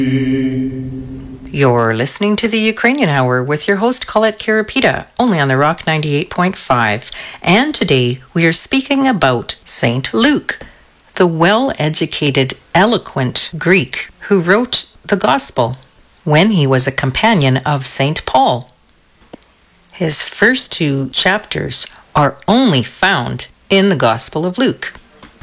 You're listening to the Ukrainian Hour with your host Colette Karapita, only on the Rock 98.5. And today we are speaking about Saint Luke, the well-educated, eloquent Greek who wrote the Gospel when he was a companion of Saint Paul. His first 2 chapters are only found in the Gospel of Luke.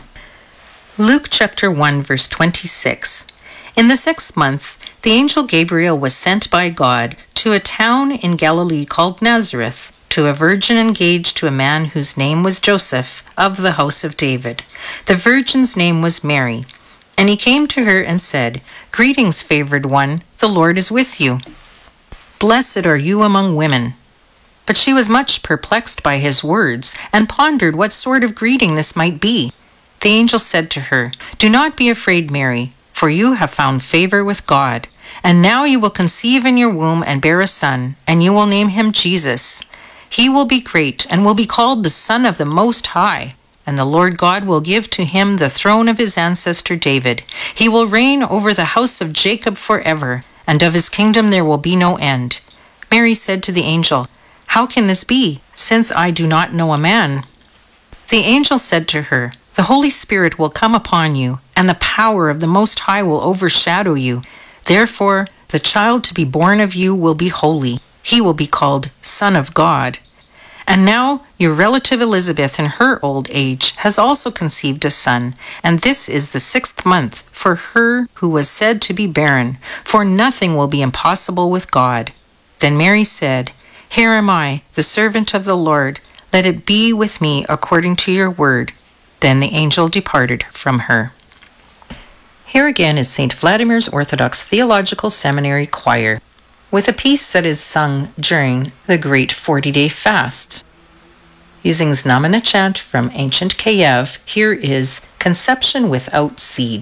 Luke chapter 1, verse 26. In the 6th month, the angel Gabriel was sent by God to a town in Galilee called Nazareth, to a virgin engaged to a man whose name was Joseph, of the house of David. The virgin's name was Mary. And he came to her and said, "Greetings, favored one, the Lord is with you. Blessed are you among women." But she was much perplexed by his words, and pondered what sort of greeting this might be. The angel said to her, "Do not be afraid, Mary, for you have found favor with God. And now you will conceive in your womb and bear a son, and you will name him Jesus. He will be great and will be called the Son of the Most High. And the Lord God will give to him the throne of his ancestor David. He will reign over the house of Jacob forever, and of his kingdom there will be no end." Mary said to the angel, "How can this be, since I do not know a man?" The angel said to her, "The Holy Spirit will come upon you, and the power of the Most High will overshadow you. Therefore, the child to be born of you will be holy. He will be called Son of God. And now your relative Elizabeth in her old age has also conceived a son, and this is the 6th month for her who was said to be barren, for nothing will be impossible with God." Then Mary said, "Here am I, the servant of the Lord. Let it be with me according to your word." Then the angel departed from her. Here again is St. Vladimir's Orthodox Theological Seminary Choir, with a piece that is sung during the Great 40-Day Fast. Using Znamena chant from ancient Kiev, here is Conception Without Seed.